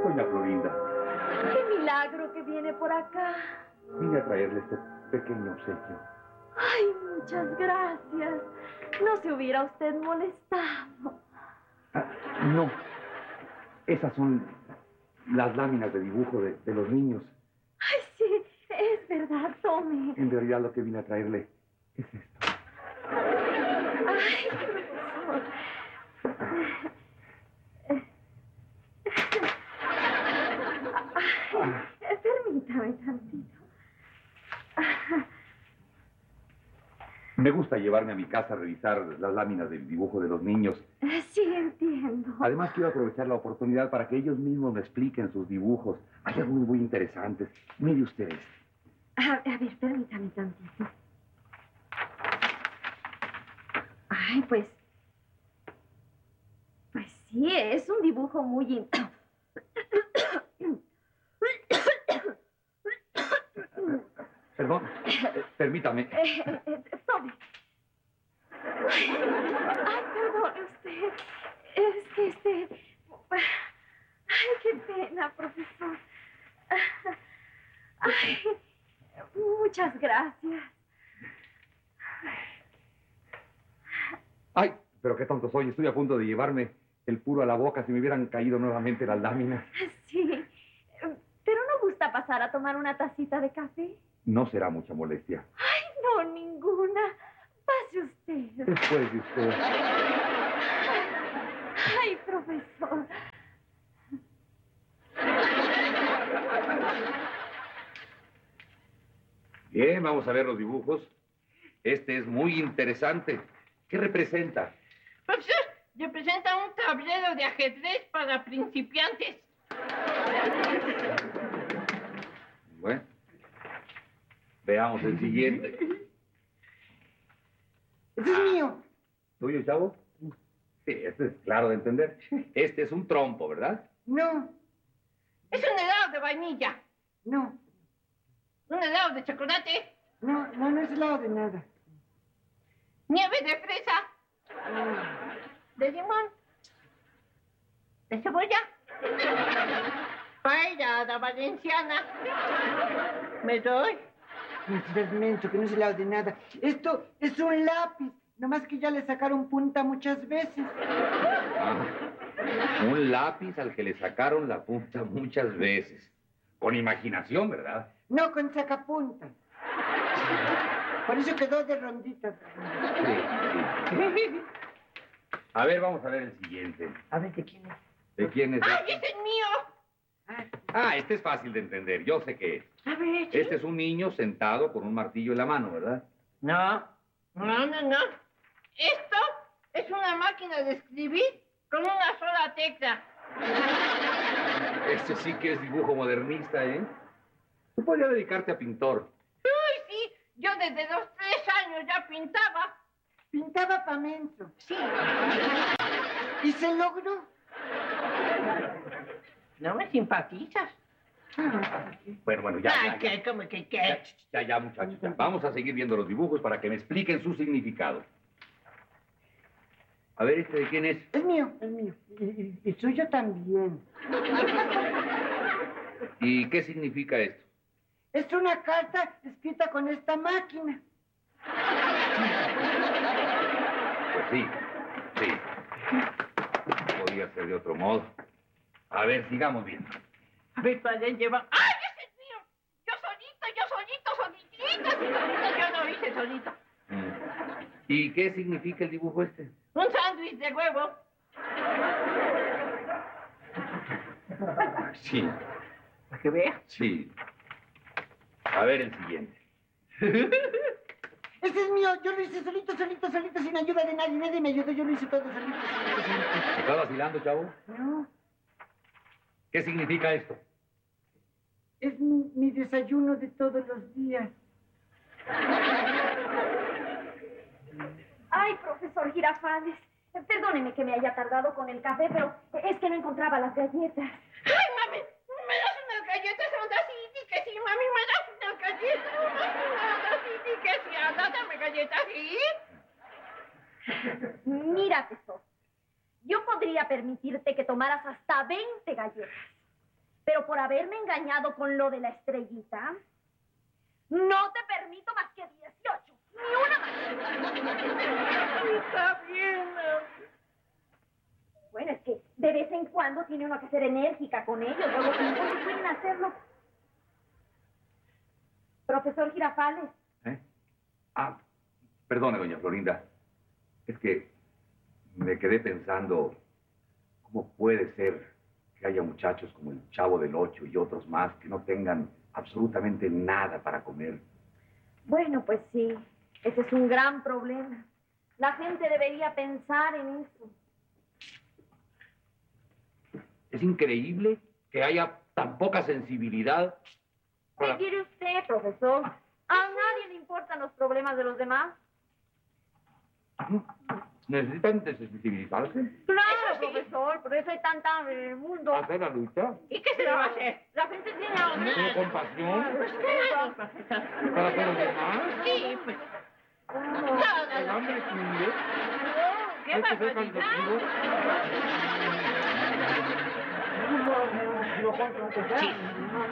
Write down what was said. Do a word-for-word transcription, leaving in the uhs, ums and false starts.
Doña Florinda. ¡Qué milagro que viene por acá! Vine a traerle este pequeño obsequio. ¡Ay, muchas gracias! No se hubiera usted molestado. Ah, no. Esas son las láminas de dibujo de, de los niños. ¡Ay, sí! Es verdad, tome. En realidad lo que vine a traerle es esto. ¡Ay, profesor! Ay, permítame tantito. Me gusta llevarme a mi casa a revisar las láminas del dibujo de los niños. Sí, entiendo. Además, quiero aprovechar la oportunidad para que ellos mismos me expliquen sus dibujos. Hay algunos muy interesantes. Mire ustedes. A, a ver, permítame tantito. Ay, pues... Pues sí, es un dibujo muy... In... Perdón, eh, permítame. Eh, eh, tome. Ay, perdone usted. Es que este... Ay, qué pena, profesor. Ay, muchas gracias. Ay, pero qué tonto soy. Estoy a punto de llevarme el puro a la boca si me hubieran caído nuevamente las láminas. Sí, pero ¿no gusta pasar a tomar una tacita de café? No será mucha molestia. Ay, no, ninguna. Pase usted. Después de usted. Ay, profesor. Bien, vamos a ver los dibujos. Este es muy interesante. ¿Qué representa? Profesor, representa un tablero de ajedrez para principiantes. Bueno. Veamos el siguiente. ¡Este es mío! ¿Tuyo, chavo? Sí, este es claro de entender. Este es un trompo, ¿verdad? No, Es un helado de vainilla. no, Un helado de chocolate. no, no, no es helado de nada. Nieve de fresa. De limón. De cebolla. Paella valenciana. ¿Me doy? No seas menso, que no es helado de nada. Esto es un lápiz, nomás que ya le sacaron punta muchas veces. Ah, un lápiz al que le sacaron la punta muchas veces. Con imaginación, ¿verdad? No con sacapunta. Por eso quedó de rondita. Sí, sí. A ver, vamos a ver el siguiente. A ver, ¿de quién es? ¿De quién es? ¡Ay, este? ese es mío! Ah, Ah, este es fácil de entender. Yo sé qué es. a ver, Este es un niño sentado con un martillo en la mano, ¿verdad? No. No, no, no. Esto es una máquina de escribir con una sola tecla. Este sí que es dibujo modernista, ¿eh? Tú podrías dedicarte a pintor. Uy, sí. Yo desde los tres años ya pintaba. pintaba pa' menso. Sí. ¿Y se logró? ¿No me simpatizas? Bueno, bueno, ya, Ay, ya, ya. ¿qué? ¿Cómo que Ya, qué? ya, ya, muchachos. ya. Vamos a seguir viendo los dibujos para que me expliquen su significado. A ver, ¿este de quién es? Es mío, es mío. Y, y, y suyo también. ¿Y qué significa esto? Es una carta escrita con esta máquina. Pues sí, sí. Podría ser de otro modo. A ver, sigamos viendo. A ver, padre, lleva... ¡Ay, ese es mío! Yo solito, yo solito, solitito. solitito. Yo lo hice solito. Mm. ¿Y qué significa el dibujo este? Un sándwich de huevo. Sí, Para que vea. sí. A ver el siguiente. Este es mío. Yo lo hice solito, solito, solito, sin ayuda de nadie. Nadie me ayudó. Yo lo hice todo solito, solito, solito. ¿Estás vacilando, chavo? No, ¿Qué significa esto? es mi, mi desayuno de todos los días. Ay, profesor Girafales. Perdóneme que me haya tardado con el café, pero es que no encontraba las galletas. ¡Ay, mami! ¿Me das unas galletas ondas y que sí, mami? ¿Me das unas galletas? Ondas y que sí, anda, dame galletas, ¿sí? Mira, tesoro. Yo podría permitirte que tomaras hasta veinte galletas. Pero por haberme engañado con lo de la estrellita, no te permito más que dieciocho. Ni una más. Está bien. Bueno, es que de vez en cuando tiene uno que ser enérgica con ellos. Luego no pueden hacerlo. Profesor Girafales. ¿Eh? Ah, perdone, doña Florinda. Es que me quedé pensando cómo puede ser que haya muchachos como el Chavo del Ocho y otros más que no tengan absolutamente nada para comer. Bueno, pues sí, ese es un gran problema. La gente debería pensar en eso. Es increíble que haya tan poca sensibilidad para... ¿Qué quiere usted, profesor? A nadie le importan los problemas de los demás. ¿Necesitan desensibilizarse? Claro, profesor, por eso hay tanta en el mundo. ¿Hacer la lucha? ¿Y qué se le va a hacer? La gente tiene hambre. ¿Con compasión? Claro, profesor. ¿Para con los demás? Sí, pues. ¿El Todo. hambre cunde? ¡Qué ¿Hay que ser barbaridad! caritativo? No, no, no, no, no, no, no, no, no, no, no, no,